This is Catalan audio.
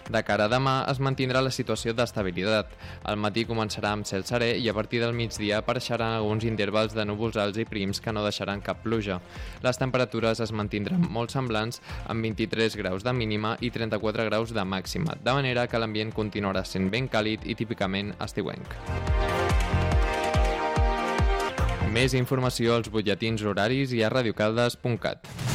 De cara a demà es mantindrà la situació d'estabilitat. Al matí començarà amb cel serè i a partir del migdia apareixeran alguns intervals de núvols alts i prims que no deixaran cap pluja. Les temperatures es mantindran molt semblants, amb 23 graus de mínima i 34 graus de màxima, de manera que l'ambient continuarà sent ben càlid i típicament estiuenc. Més informació als butlletins horaris i a radiocaldes.cat.